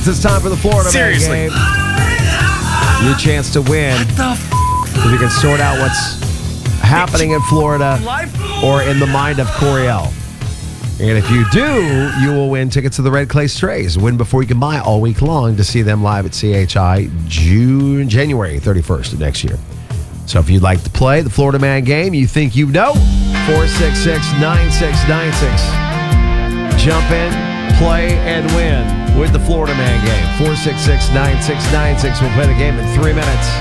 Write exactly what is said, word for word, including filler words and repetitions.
Because it's time for the Florida Seriously. Man game. Your chance to win. What the f***? If you can sort out what's happening in Florida Life? or in the mind of Coriel. And if you do, you will win tickets to the Red Clay Strays. Win before you can buy all week long to see them live at C H I June, January thirty-first of next year. So if you'd like to play the Florida Man game, you think you know, four six six, nine six nine six. Jump in, play, and win with the Florida Man game. four six six, nine six nine six. We'll play the game in three minutes.